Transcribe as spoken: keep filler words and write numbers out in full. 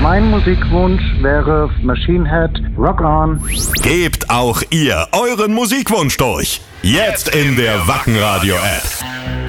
Mein Musikwunsch wäre Machine Head, Rock On. Gebt auch ihr euren Musikwunsch durch. Jetzt in der Wacken Radio App.